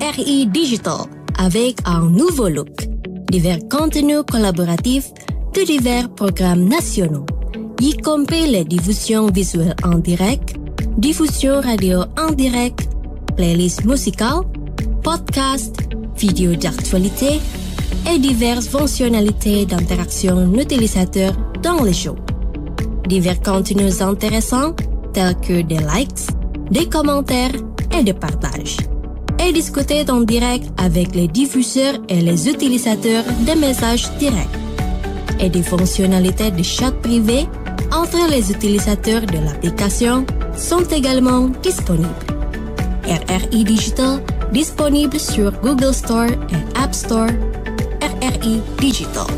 RRI Digital avec un nouveau look. Divers contenus collaboratifs de divers programmes nationaux, y compris les diffusions visuelles en direct, diffusion radio en direct, playlists musicales, podcasts, vidéos d'actualité et diverses fonctionnalités d'interaction utilisateur dans les shows. Divers contenus intéressants tels que des likes, des commentaires et des partages. Et discuter en direct avec les diffuseurs et les utilisateurs des messages directs. Et des fonctionnalités de chat privé entre les utilisateurs de l'application sont également disponibles. RRI Digital disponible sur Google Store et App Store. RRI Digital.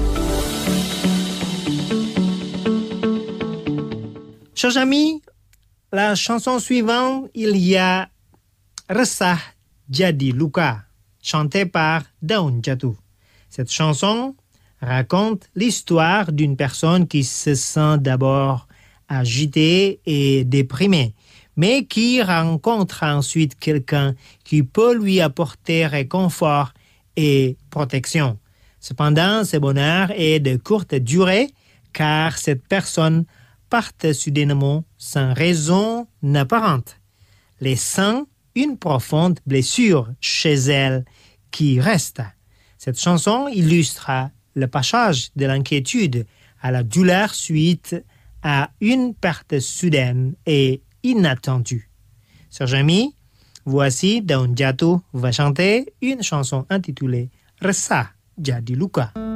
Chers amis, la chanson suivante, il y a Resah Jadi Luka, chantée par Daun Jatuh. Cette chanson raconte l'histoire d'une personne qui se sent d'abord agitée et déprimée, mais qui rencontre ensuite quelqu'un qui peut lui apporter réconfort et protection. Cependant, ce bonheur est de courte durée, car cette personne part soudainement sans raison apparente, laissant une profonde blessure chez elle qui reste. Cette chanson illustre le passage de l'inquiétude à la douleur suite à une perte soudaine et inattendue. Chers amis, voici Daun Jatuh va chanter une chanson intitulée Resah Jadi Luka.